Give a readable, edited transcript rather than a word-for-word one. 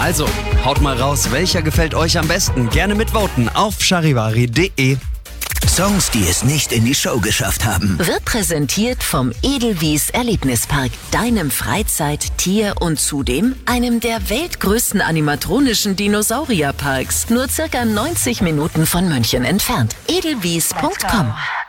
Also, haut mal raus, welcher gefällt euch am besten? Gerne mitvoten auf charivari.de. Songs, die es nicht in die Show geschafft haben. Wird präsentiert vom Edelwies Erlebnispark, deinem Freizeit-, Tier- und zudem einem der weltgrößten animatronischen Dinosaurierparks. Nur circa 90 Minuten von München entfernt. Edelwies.com